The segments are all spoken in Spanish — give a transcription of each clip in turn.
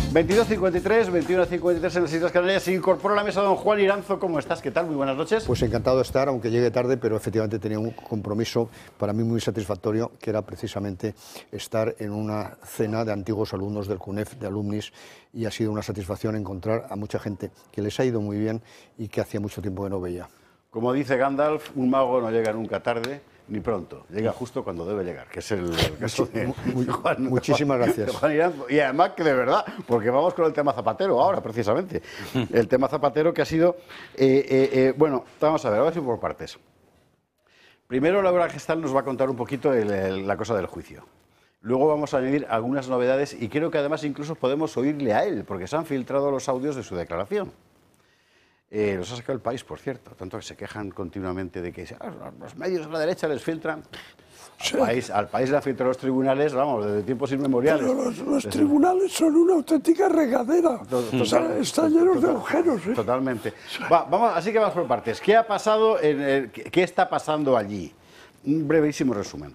22:53, 21:53 en las Islas Canarias. Se incorpora a la mesa don Juan Iranzo. ¿Cómo estás? ¿Qué tal? Muy buenas noches. Pues encantado de estar, aunque llegue tarde, pero efectivamente tenía un compromiso para mí muy satisfactorio, que era precisamente estar en una cena de antiguos alumnos del CUNEF, de alumnis, y ha sido una satisfacción encontrar a mucha gente que les ha ido muy bien y que hacía mucho tiempo que no veía. Como dice Gandalf, un mago no llega nunca tarde ni pronto, llega justo cuando debe llegar, que es el caso de Juan. Muchísimas gracias. Juan Iranzo. Y además que de verdad, porque vamos con el tema Zapatero ahora, precisamente. El tema Zapatero que ha sido... bueno, vamos a ver, vamos a ir por partes. Primero Laura Gestal nos va a contar un poquito la cosa del juicio. Luego vamos a añadir algunas novedades y creo que además incluso podemos oírle a él, porque se han filtrado los audios de su declaración. Los ha sacado El País, por cierto, tanto que se quejan continuamente de que los medios de la derecha les filtran. Al país le han filtrado los tribunales, vamos, desde tiempos inmemoriales. Pero los tribunales son una auténtica regadera. Están llenos de agujeros. Totalmente. Vamos, así que vamos por partes. ¿Qué ha pasado? ¿Qué está pasando allí? Un brevísimo resumen.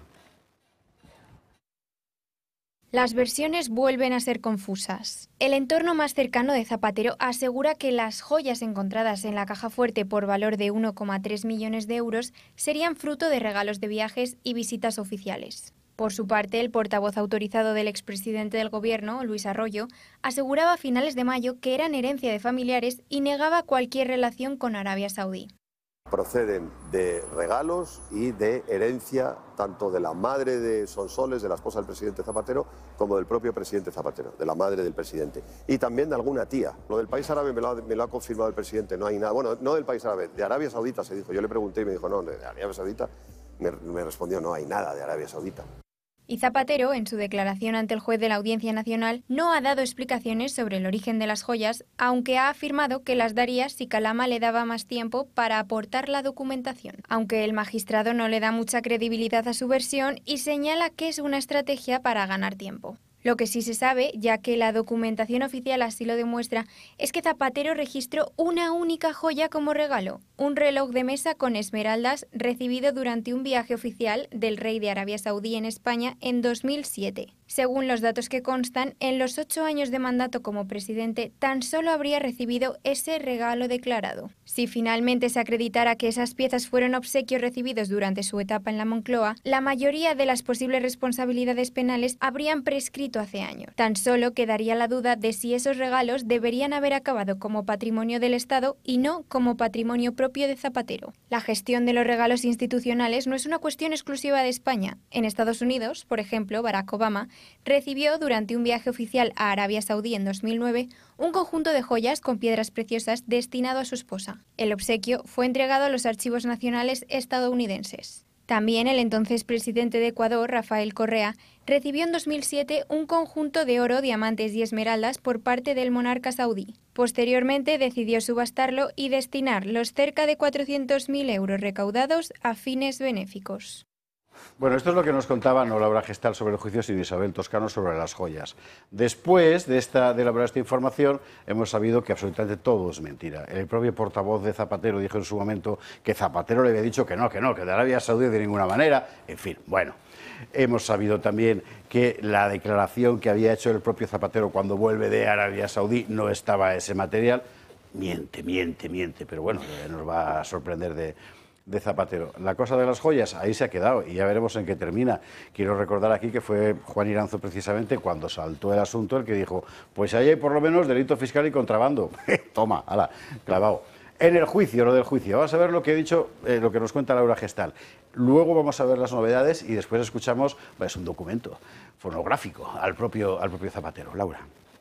Las versiones vuelven a ser confusas. El entorno más cercano de Zapatero asegura que las joyas encontradas en la caja fuerte por valor de 1,3 millones de euros serían fruto de regalos de viajes y visitas oficiales. Por su parte, el portavoz autorizado del expresidente del gobierno, Luis Arroyo, aseguraba a finales de mayo que eran herencia de familiares y negaba cualquier relación con Arabia Saudí. Proceden de regalos y de herencia tanto de la madre de Sonsoles, de la esposa del presidente Zapatero, como del propio presidente Zapatero, de la madre del presidente. Y también de alguna tía. Lo del país árabe me lo ha confirmado el presidente, no hay nada. Bueno, no del país árabe, de Arabia Saudita se dijo. Yo le pregunté y me dijo, no, de Arabia Saudita. Me respondió, no hay nada de Arabia Saudita. Y Zapatero, en su declaración ante el juez de la Audiencia Nacional, no ha dado explicaciones sobre el origen de las joyas, aunque ha afirmado que las daría si Kalama le daba más tiempo para aportar la documentación. Aunque el magistrado no le da mucha credibilidad a su versión y señala que es una estrategia para ganar tiempo. Lo que sí se sabe, ya que la documentación oficial así lo demuestra, es que Zapatero registró una única joya como regalo, un reloj de mesa con esmeraldas recibido durante un viaje oficial del rey de Arabia Saudí en España en 2007. Según los datos que constan, en los 8 años de mandato como presidente, tan solo habría recibido ese regalo declarado. Si finalmente se acreditara que esas piezas fueron obsequios recibidos durante su etapa en la Moncloa, la mayoría de las posibles responsabilidades penales habrían prescrito hace años. Tan solo quedaría la duda de si esos regalos deberían haber acabado como patrimonio del Estado y no como patrimonio propio de Zapatero. La gestión de los regalos institucionales no es una cuestión exclusiva de España. En Estados Unidos, por ejemplo, Barack Obama recibió durante un viaje oficial a Arabia Saudí en 2009 un conjunto de joyas con piedras preciosas destinado a su esposa. El obsequio fue entregado a los archivos nacionales estadounidenses. También el entonces presidente de Ecuador, Rafael Correa, recibió en 2007 un conjunto de oro, diamantes y esmeraldas por parte del monarca saudí. Posteriormente decidió subastarlo y destinar los cerca de 400.000 euros recaudados a fines benéficos. Bueno, esto es lo que nos contaba no Laura Gestal sobre el juicio, sino Isabel Toscano sobre las joyas. Después de elaborar esta información, hemos sabido que absolutamente todo es mentira. El propio portavoz de Zapatero dijo en su momento que Zapatero le había dicho que de Arabia Saudí de ninguna manera. En fin, bueno. Hemos sabido también que la declaración que había hecho el propio Zapatero cuando vuelve de Arabia Saudí no estaba ese material. Miente, pero bueno, nos va a sorprender de Zapatero. La cosa de las joyas, ahí se ha quedado y ya veremos en qué termina. Quiero recordar aquí que fue Juan Iranzo precisamente cuando saltó el asunto el que dijo, pues ahí hay por lo menos delito fiscal y contrabando. Toma, ala, clavado. En el juicio, lo del juicio, vamos a ver lo que he dicho, lo que nos cuenta Laura Gestal. Luego vamos a ver las novedades y después escuchamos, es un documento fonográfico al propio Zapatero. Laura.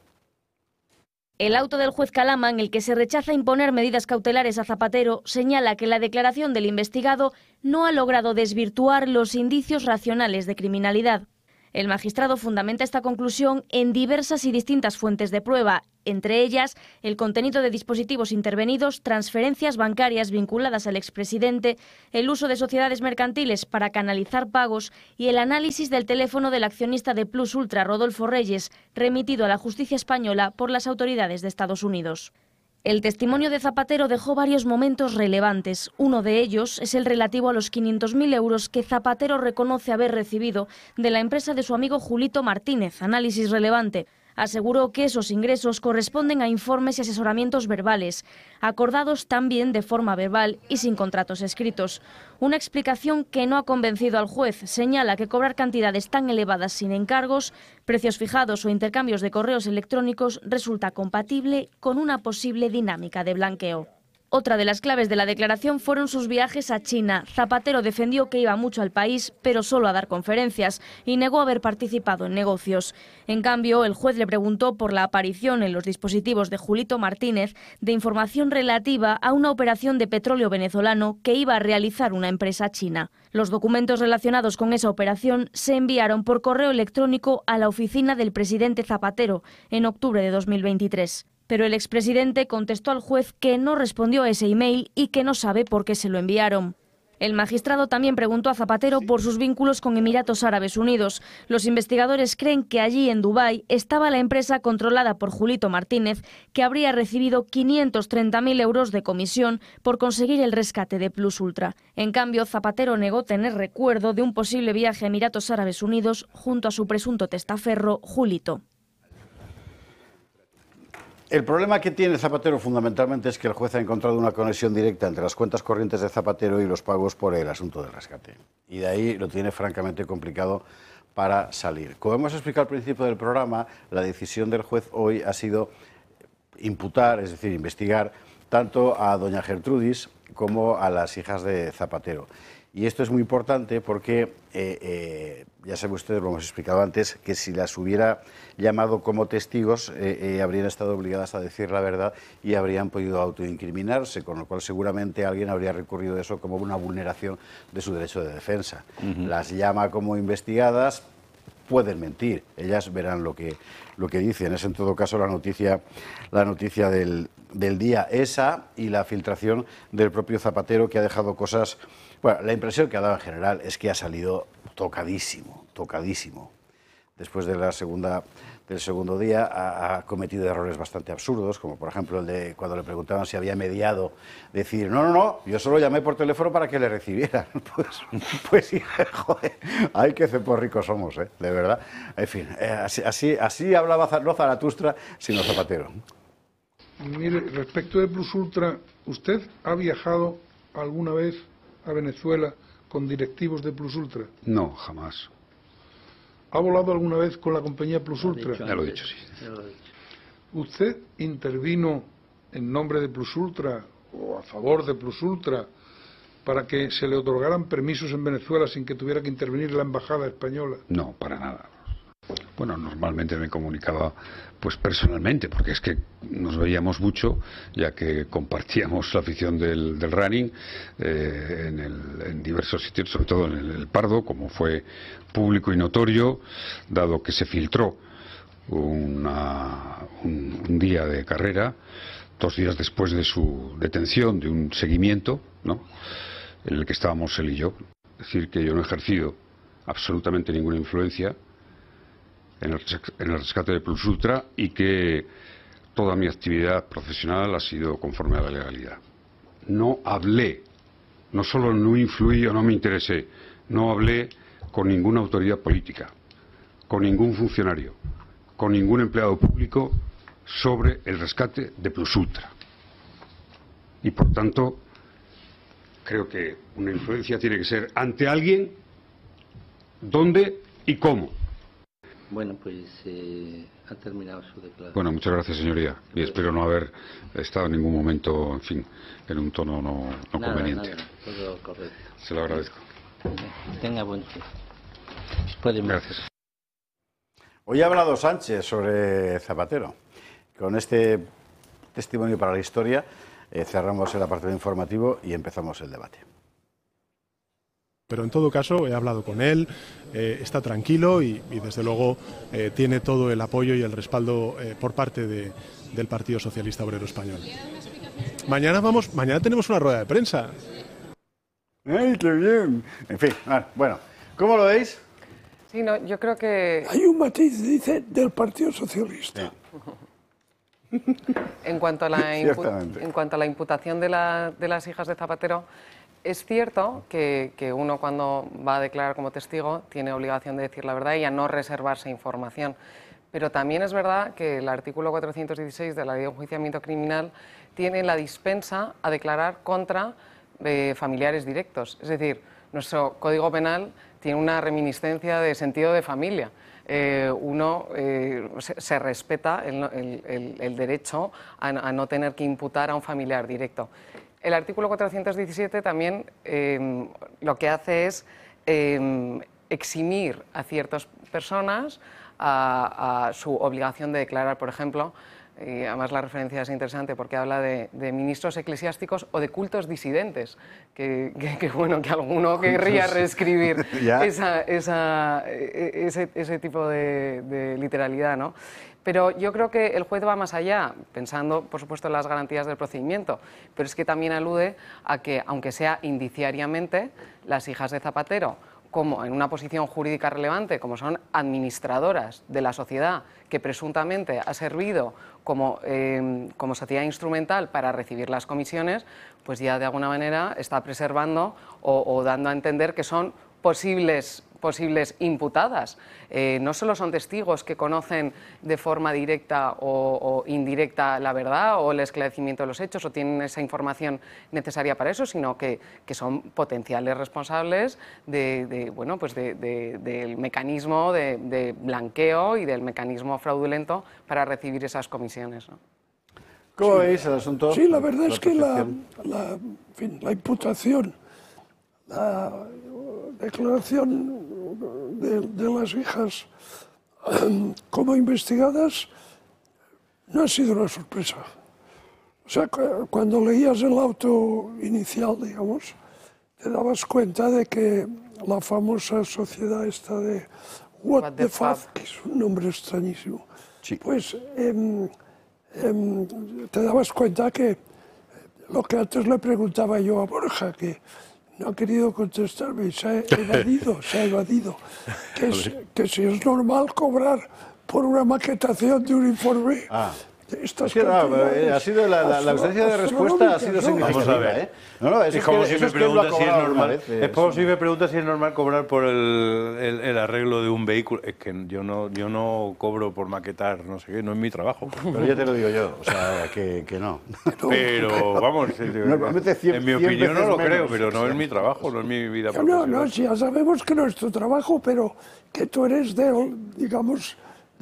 El auto del juez Kalama, en el que se rechaza imponer medidas cautelares a Zapatero, señala que la declaración del investigado no ha logrado desvirtuar los indicios racionales de criminalidad. El magistrado fundamenta esta conclusión en diversas y distintas fuentes de prueba, entre ellas el contenido de dispositivos intervenidos, transferencias bancarias vinculadas al expresidente, el uso de sociedades mercantiles para canalizar pagos y el análisis del teléfono del accionista de Plus Ultra, Rodolfo Reyes, remitido a la justicia española por las autoridades de Estados Unidos. El testimonio de Zapatero dejó varios momentos relevantes. Uno de ellos es el relativo a los 500.000 euros que Zapatero reconoce haber recibido de la empresa de su amigo Julito Martínez, análisis relevante. Aseguró que esos ingresos corresponden a informes y asesoramientos verbales, acordados también de forma verbal y sin contratos escritos. Una explicación que no ha convencido al juez. Señala que cobrar cantidades tan elevadas sin encargos, precios fijados o intercambios de correos electrónicos resulta compatible con una posible dinámica de blanqueo. Otra de las claves de la declaración fueron sus viajes a China. Zapatero defendió que iba mucho al país, pero solo a dar conferencias, y negó haber participado en negocios. En cambio, el juez le preguntó por la aparición en los dispositivos de Julito Martínez de información relativa a una operación de petróleo venezolano que iba a realizar una empresa china. Los documentos relacionados con esa operación se enviaron por correo electrónico a la oficina del presidente Zapatero en octubre de 2023. Pero el expresidente contestó al juez que no respondió a ese email y que no sabe por qué se lo enviaron. El magistrado también preguntó a Zapatero por sus vínculos con Emiratos Árabes Unidos. Los investigadores creen que allí, en Dubái, estaba la empresa controlada por Julito Martínez, que habría recibido 530.000 euros de comisión por conseguir el rescate de Plus Ultra. En cambio, Zapatero negó tener recuerdo de un posible viaje a Emiratos Árabes Unidos junto a su presunto testaferro, Julito. El problema que tiene Zapatero fundamentalmente es que el juez ha encontrado una conexión directa entre las cuentas corrientes de Zapatero y los pagos por el asunto del rescate. Y de ahí lo tiene francamente complicado para salir. Como hemos explicado al principio del programa, la decisión del juez hoy ha sido imputar, es decir, investigar tanto a doña Gertrudis como a las hijas de Zapatero. Y esto es muy importante porque, ya saben ustedes, lo hemos explicado antes, que si las hubiera llamado como testigos, habrían estado obligadas a decir la verdad y habrían podido autoincriminarse, con lo cual seguramente alguien habría recurrido a eso como una vulneración de su derecho de defensa. Las llama como investigadas, pueden mentir, ellas verán lo que dicen. Es en todo caso la noticia del día, esa y la filtración del propio Zapatero, que ha dejado cosas. Bueno, la impresión que ha dado en general es que ha salido tocadísimo. Después de del segundo día ha cometido errores bastante absurdos, como por ejemplo el de cuando le preguntaban si había mediado, decir, no, yo solo llamé por teléfono para que le recibieran. Pues joder, ay, qué ceporricos somos, de verdad. En fin, así hablaba no Zaratustra, sino Zapatero. Mire, respecto de Plus Ultra, ¿usted ha viajado alguna vez a Venezuela con directivos de Plus Ultra? No, jamás. ¿Ha volado alguna vez con la compañía Plus Ultra? Ya lo he dicho, sí. ¿Usted intervino en nombre de Plus Ultra o a favor de Plus Ultra para que se le otorgaran permisos en Venezuela sin que tuviera que intervenir la embajada española? No, para nada. Bueno, normalmente me comunicaba pues personalmente, porque es que nos veíamos mucho, ya que compartíamos la afición del running en diversos sitios, sobre todo en el Pardo, como fue público y notorio, dado que se filtró un día de carrera, 2 días después de su detención, de un seguimiento, ¿no?, en el que estábamos él y yo. Es decir, que yo no he ejercido absolutamente ninguna influencia en el rescate de Plus Ultra y que toda mi actividad profesional ha sido conforme a la legalidad. No hablé, no solo no influí o no me interesé, no hablé con ninguna autoridad política, con ningún funcionario, con ningún empleado público sobre el rescate de Plus Ultra. Y por tanto, creo que una influencia tiene que ser ante alguien, dónde y cómo. Bueno, pues ha terminado su declaración. Bueno, muchas gracias, señoría. Y espero no haber estado en ningún momento, en fin, en un tono no conveniente. Nada, todo correcto. Se lo agradezco. Tenga buen día. Gracias. Hoy ha hablado Sánchez sobre Zapatero. Con este testimonio para la historia cerramos el apartado informativo y empezamos el debate. Pero en todo caso he hablado con él, está tranquilo y desde luego tiene todo el apoyo y el respaldo por parte del Partido Socialista Obrero Español. Mañana tenemos una rueda de prensa. ¡Ay, qué bien! En fin, bueno, ¿cómo lo veis? Sí, no, yo creo que... Hay un matiz, dice, del Partido Socialista. Sí. En cuanto a la imputación de las hijas de Zapatero, es cierto que uno cuando va a declarar como testigo tiene obligación de decir la verdad y a no reservarse información, Pero también es verdad que el artículo 416 de la Ley de Enjuiciamiento Criminal tiene la dispensa a declarar contra familiares directos. Es decir, nuestro Código Penal tiene una reminiscencia de sentido de familia. Se respeta el derecho a no tener que imputar a un familiar directo. El artículo 417 también lo que hace es eximir a ciertas personas a su obligación de declarar, por ejemplo, y además la referencia es interesante porque habla de ministros eclesiásticos o de cultos disidentes, que alguno querría reescribir ese tipo de literalidad, ¿no? Pero yo creo que el juez va más allá, pensando, por supuesto, en las garantías del procedimiento, pero es que también alude a que, aunque sea indiciariamente, las hijas de Zapatero, como en una posición jurídica relevante, como son administradoras de la sociedad que presuntamente ha servido como sociedad instrumental para recibir las comisiones, pues ya de alguna manera está preservando o dando a entender que son posibles imputadas. No solo son testigos que conocen de forma directa o indirecta la verdad o el esclarecimiento de los hechos o tienen esa información necesaria para eso, sino que son potenciales responsables del mecanismo de blanqueo y del mecanismo fraudulento para recibir esas comisiones, ¿no? ¿Cómo veis el asunto? Sí, la verdad es que la imputación, la declaración de las hijas como investigadas no ha sido una sorpresa. O sea, cuando leías el auto inicial, digamos, te dabas cuenta de que la famosa sociedad esta de What the Fuck, que es un nombre extrañísimo, sí. Pues te dabas cuenta que lo que antes le preguntaba yo a Borja, que no ha querido contestarme, se ha evadido, que si es normal cobrar por una maquetación de un informe. Ha sido la ausencia de respuesta ha sido significativa. Es como si me preguntas si es normal. Es como si me preguntas si es normal cobrar por el arreglo de un vehículo. Es que yo no cobro por maquetar, no sé qué, no es mi trabajo. Pero ya te lo digo yo, o sea, que no. Pero vamos, en mi opinión no lo creo, pero no es mi trabajo, no es mi vida profesional. No, ya sabemos que no es tu trabajo, pero que tú eres digamos,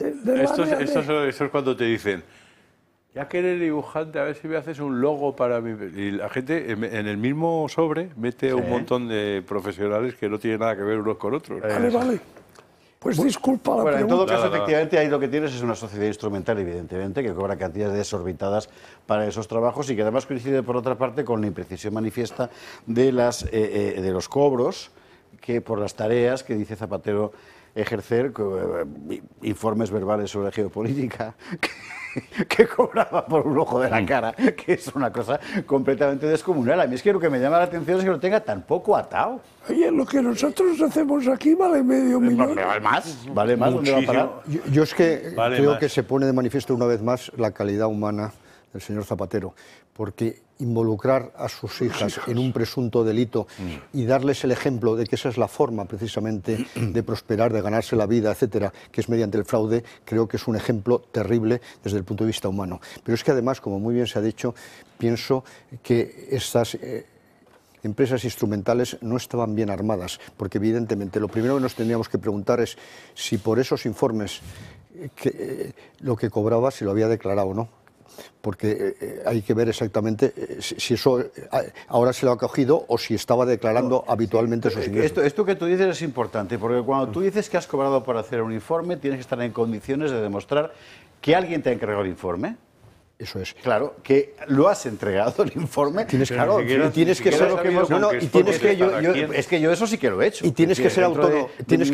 Eso es cuando te dicen, ya que eres dibujante, a ver si me haces un logo para mi... Y la gente en el mismo sobre mete un montón de profesionales que no tienen nada que ver unos con otros. Vale. Pues disculpa la pregunta. En todo caso, efectivamente, ahí lo que tienes es una sociedad instrumental, evidentemente, que cobra cantidades desorbitadas para esos trabajos y que además coincide, por otra parte, con la imprecisión manifiesta de los cobros que por las tareas que dice Zapatero ejercer, informes verbales sobre geopolítica, que cobraba por un ojo de la cara, que es una cosa completamente descomunal. A mí es que lo que me llama la atención es que lo tenga tan poco atado. Oye, lo que nosotros hacemos aquí vale medio millón. Vale más, ¿dónde va a parar? Yo es que creo que se pone de manifiesto una vez más la calidad humana del señor Zapatero, porque involucrar a sus hijas en un presunto delito y darles el ejemplo de que esa es la forma precisamente de prosperar, de ganarse la vida, etcétera, que es mediante el fraude, creo que es un ejemplo terrible desde el punto de vista humano. Pero es que además, como muy bien se ha dicho, pienso que estas empresas instrumentales no estaban bien armadas, porque evidentemente lo primero que nos tendríamos que preguntar es si por esos informes lo que cobraba se lo había declarado o no. Porque hay que ver exactamente si eso ahora se lo ha cogido o si estaba declarando habitualmente esos ingresos. Esto que tú dices es importante, porque cuando tú dices que has cobrado por hacer un informe, tienes que estar en condiciones de demostrar que alguien te ha entregado el informe. Eso es. Claro, que lo has entregado el informe. Tienes que ser lo que hemos... Es que yo eso sí que lo he hecho. Y tienes que ser autónomo.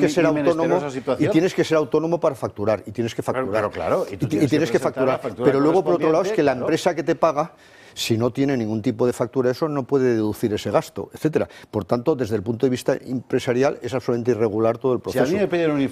Y tienes que ser autónomo para facturar. Y tienes que facturar. Claro. Y tienes que facturar. Pero luego, por otro lado, es que la empresa que te paga, si no tiene ningún tipo de factura, eso no puede deducir ese gasto, etcétera. Por tanto, desde el punto de vista empresarial, es absolutamente irregular todo el proceso. Si a mí me piden un